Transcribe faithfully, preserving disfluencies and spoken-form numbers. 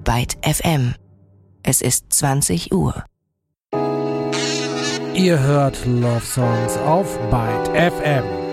Byte F M. Es ist zwanzig Uhr. Ihr hört Love Songs auf Byte F M.